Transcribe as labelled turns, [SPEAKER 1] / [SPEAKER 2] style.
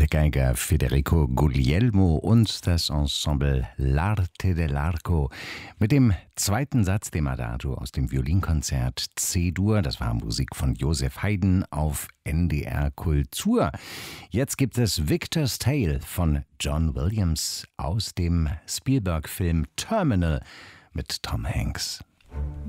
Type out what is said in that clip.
[SPEAKER 1] der Geiger Federico Guglielmo und das Ensemble L'Arte dell'Arco mit dem zweiten Satz dem Adagio aus dem Violinkonzert C-Dur. Das war Musik von Joseph Haydn auf NDR Kultur. Jetzt gibt es Victor's Tale von John Williams aus dem Spielberg-Film Terminal mit Tom Hanks.